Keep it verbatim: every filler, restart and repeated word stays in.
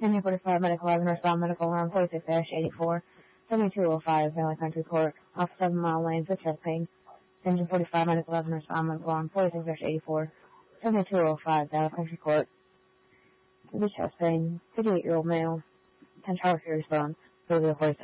ten forty-five medical eleven respond medical alarm forty-six eighty-four. seventy-two oh five Valley Country Court. Off seven mile lane for chest pain. ten forty-five medical eleven respond medical alarm forty-six eighty-four. seventy-two oh five Valley Country Court. The chest pain. fifty-eight year old male. ten hours to respond. forty-six